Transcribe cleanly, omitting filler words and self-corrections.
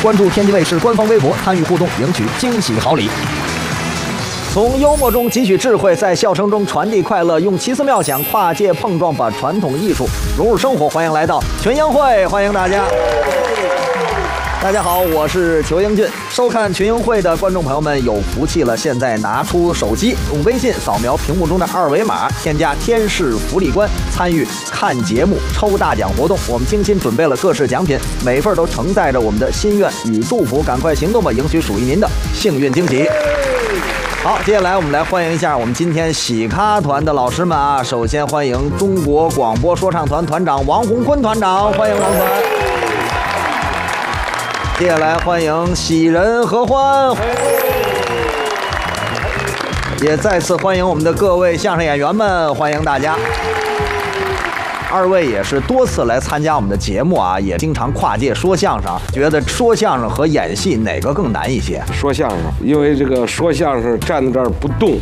关注天津卫视官方微博，参与互动，领取惊喜好礼。从幽默中汲取智慧，在笑声中传递快乐，用奇思妙想跨界碰撞，把传统艺术融入生活。欢迎来到群英会，欢迎大家。大家好，我是裘英俊。收看群英会的观众朋友们有福气了，现在拿出手机，用微信扫描屏幕中的二维码，添加天使福利官，参与看节目抽大奖活动。我们精心准备了各式奖品，每份都承载着我们的心愿与祝福，赶快行动吧，赢取属于您的幸运惊喜。好，接下来我们来欢迎一下我们今天喜咖团的老师们啊。首先欢迎中国广播说唱团团长王洪坤团长，欢迎王团。接下来欢迎喜人合欢，也再次欢迎我们的各位相声演员们，欢迎大家。二位也是多次来参加我们的节目啊，也经常跨界说相声。觉得说相声和演戏哪个更难一些？ 说相声，因为这个说相声站在这儿不动，